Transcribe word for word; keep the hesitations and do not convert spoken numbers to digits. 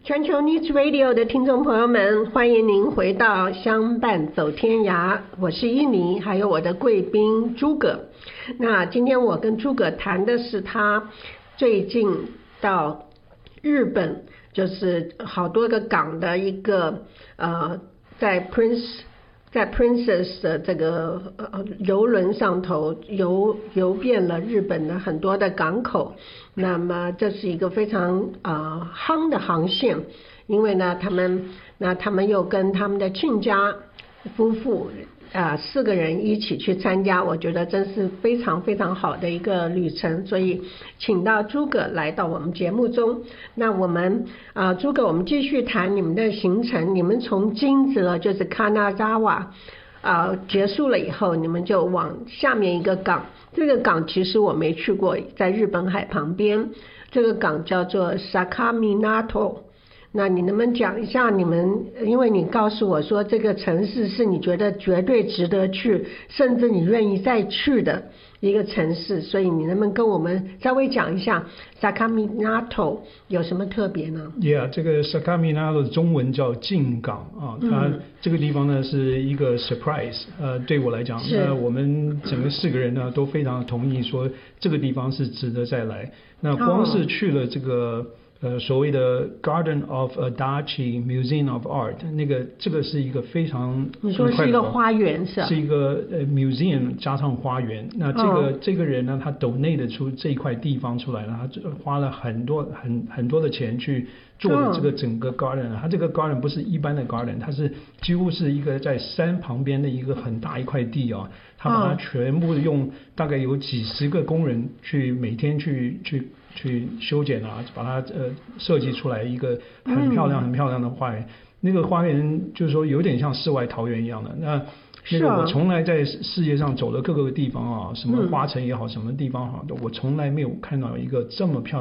全球 News Radio 的听众朋友们，欢迎您回到相伴走天涯，我是依妮，还有我的贵宾诸葛。那今天我跟诸葛谈的是他最近到日本，就是好多个港的一个呃，在 Prince 在 Princess 的这个呃游轮上头游游遍了日本的很多的港口。那么这是一个非常呃夯的航线，因为呢他们那他们又跟他们的亲家夫妇啊、呃、四个人一起去参加，我觉得真是非常非常好的一个旅程，所以请到诸葛来到我们节目中。那我们啊、呃、诸葛，我们继续谈你们的行程。你们从金泽就是卡纳扎瓦啊结束了以后，你们就往下面一个港，这个港其实我没去过，在日本海旁边，这个港叫做 Sakaminato。那你能不能讲一下你们，因为你告诉我说这个城市是你觉得绝对值得去，甚至你愿意再去的一个城市，所以你能不能跟我们稍微讲一下 Sakaminato 有什么特别呢？ Yeah， 这个 Sakaminato 的中文叫进港啊，它这个地方呢是一个 surprise， 呃，对我来讲，那我们整个四个人呢都非常同意说这个地方是值得再来。那光是去了这个。呃，所谓的 Garden of Adachi Museum of Art， 那个这个是一个非常， 你说是一个花园是吧？ 是一个呃 museum 加上花园。那这个、哦、这个人呢，他 donate 出这一块地方出来了，他花了很多很很多的钱去做的这个整个 garden，、哦、他这个 garden 不是一般的 garden， 它是几乎是一个在山旁边的一个很大一块地啊、哦，他把它全部用大概有几十个工人去每天去去。去修剪啊，把它呃设计出来一个很漂亮、很漂亮的花园。嗯、那个花园就是说有点像世外桃源一样的。那那个我从来在世界上走的各个地方啊，什么花城也好，什么地方好，我从来没有看到一个这么漂亮。